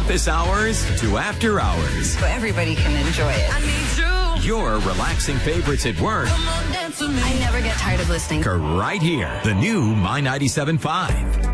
office hours to after hours. So everybody can enjoy it. I need you. Your relaxing favorites at work. Come on, dance with me. I never get tired of listening. Right here, the new My 97.5.